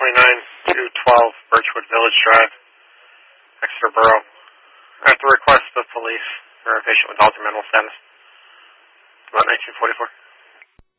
29-212 Birchwood Village Drive, Exeter Borough. At the request of police for a patient with altered mental status. About 1944.